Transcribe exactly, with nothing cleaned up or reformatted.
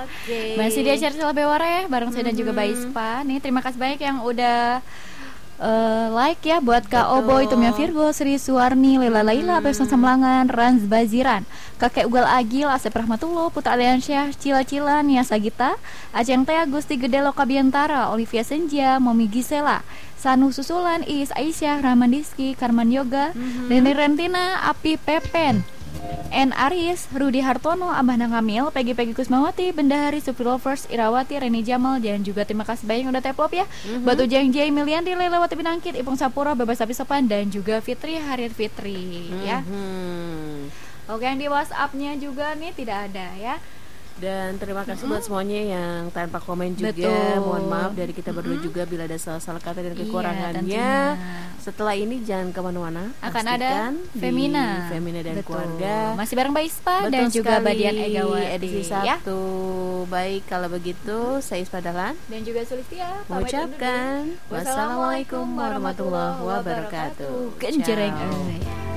Oke. Masih di acara Celah Bewara ya, bareng saya dan juga Mbak Ispa. Nih, terima kasih banyak yang udah uh, like ya buat Kak Betul. Oboy, Tumya Virgo, Sri Suwarni, Lela Laila, Hmm. Pesan Samlangan, Ranz Baziran, Kakek Ugal Agil, Asep Rahmatullah, Putra Aliansyah, Cila Cila, Nia Sagita, Aceng Teh, Gusti Gede Loka Biantara, Olivia Senja, Momi Gisela, Sanu Susulan, Iis Aisyah, Rahman Diski, Karman Yoga, Mhm. Deni Rentina, Api Pepen, N. Aris, Rudi Hartono, Abah Nangamil, Peggy Peggy Kusmawati, Bendahari, Supri Lovers, Irawati, Reni Jamal, dan juga terima kasih banyak yang udah teplop ya. Mhm. Batu Jang Jai, Milianti, Lelewati Pinangkit, Ipung Sapura, Bebas Sapi Sopan, dan juga Fitri Harir Fitri ya. Mhm. Oke, yang di WhatsApp-nya juga nih tidak ada ya. Dan terima kasih buat semuanya yang tanpa komen juga. Betul. Mohon maaf dari kita berdua Mm-mm. juga bila ada salah-salah kata dan Iya, kekurangannya. tentunya. Setelah ini jangan kemana-mana. Akan ada Pastikan Femina, di Femina dan Betul. keluarga. Masih bareng Mbak Ispa Betul dan juga sekali, Badian Egawati edisi ya. satu. Baik, kalau begitu saya Ispa Dahlan Dan juga Sulistia pamit mengucapkan undur diri. wassalamualaikum warahmatullahi wabarakatuh. Kenjereng Ciao. euy.